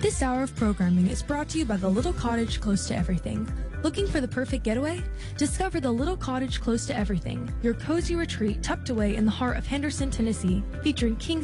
This hour of programming is brought to you by the Little Cottage Close to Everything. Looking for the perfect getaway? Discover the Little Cottage Close to Everything, your cozy retreat tucked away in the heart of Henderson, Tennessee, featuring king